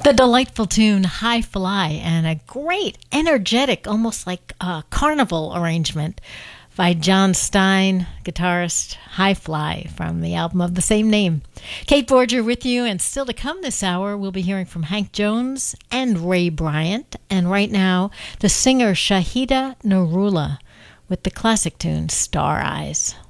The delightful tune High Fly and a great, energetic, almost like a carnival arrangement by John Stein, guitarist, High Fly, from the album of the same name. Kate Borger with you, and still to come this hour, we'll be hearing from Hank Jones and Ray Bryant. And right now, the singer Shahida Nurullah with the classic tune Star Eyes.